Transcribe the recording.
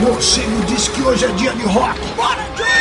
Morcego disse que hoje é dia de rock. Bora, Joe!